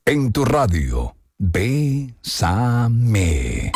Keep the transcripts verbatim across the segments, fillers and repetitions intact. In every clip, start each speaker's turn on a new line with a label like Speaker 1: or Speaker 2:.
Speaker 1: En tu radio, Bésame.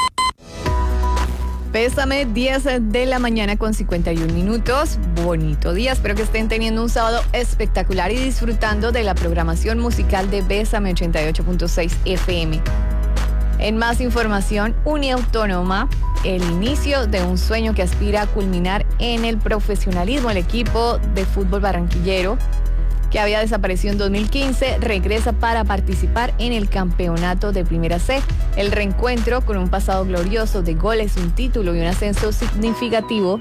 Speaker 2: Bésame, diez de la mañana con cincuenta y un minutos. Bonito día, espero que estén teniendo un sábado espectacular y disfrutando de la programación musical de Bésame ochenta y ocho punto seis F M. En más información, Uniautónoma, el inicio de un sueño que aspira a culminar en el profesionalismo. El equipo de fútbol barranquillero, que había desaparecido en dos mil quince, regresa para participar en el campeonato de Primera C. El reencuentro, con un pasado glorioso de goles, un título y un ascenso significativo,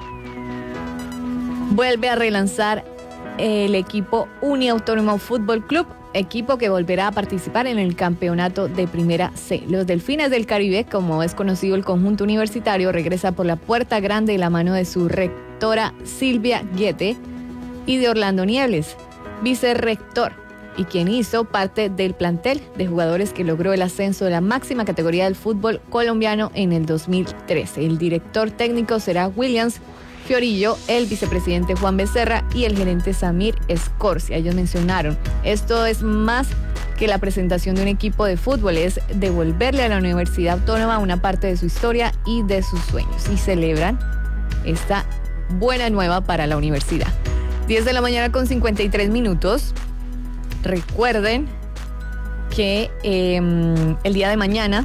Speaker 2: vuelve a relanzar el equipo Uniautónoma Fútbol Club, equipo que volverá a participar en el campeonato de Primera C. Los Delfines del Caribe, como es conocido el conjunto universitario, regresa por la puerta grande de la mano de su rectora Silvia Guete y de Orlando Niebles, vicerrector, y quien hizo parte del plantel de jugadores que logró el ascenso de la máxima categoría del fútbol colombiano en el dos mil trece. El director técnico será Williams Fiorillo, el vicepresidente Juan Becerra y el gerente Samir Escorcia. Ellos mencionaron, esto es más que la presentación de un equipo de fútbol, es devolverle a la Universidad Autónoma una parte de su historia y de sus sueños, y celebran esta buena nueva para la universidad. diez de la mañana con cincuenta y tres minutos. Recuerden que eh, el día de mañana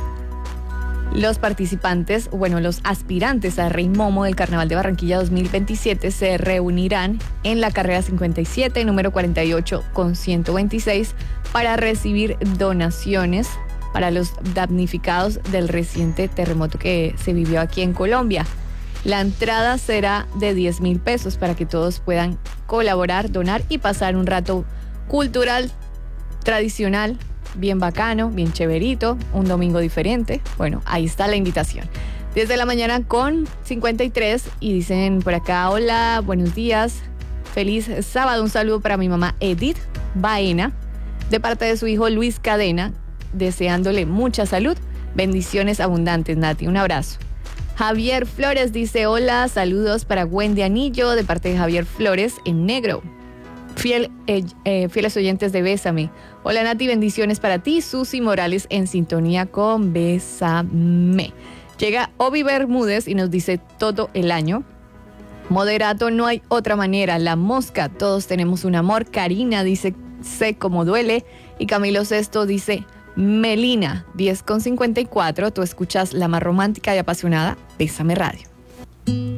Speaker 2: los participantes, bueno, los aspirantes a Rey Momo del Carnaval de Barranquilla dos mil veintisiete se reunirán en la carrera cincuenta y siete, número cuarenta y ocho con ciento veintiséis, para recibir donaciones para los damnificados del reciente terremoto que se vivió aquí en Colombia. La entrada será de diez mil pesos para que todos puedan colaborar, donar y pasar un rato cultural, tradicional, bien bacano, bien chéverito, un domingo diferente. Bueno, ahí está la invitación. diez de la mañana con cincuenta y tres, y dicen por acá: hola, buenos días, feliz sábado, un saludo para mi mamá Edith Baena, de parte de su hijo Luis Cadena, deseándole mucha salud, bendiciones abundantes, Nati, un abrazo. Javier Flores dice: hola, saludos para Wendy Anillo, de parte de Javier Flores en Negro. Fiel, eh, eh, fieles oyentes de Bésame. Hola, Nati, bendiciones para ti. Susi Morales en sintonía con Bésame. Llega Obi Bermúdez y nos dice: todo el año. Moderato, no hay otra manera. La Mosca, todos tenemos un amor. Karina dice: sé cómo duele. Y Camilo Sesto dice: Melina, diez con cincuenta y cuatro. Tú escuchas la más romántica y apasionada, Bésame Radio.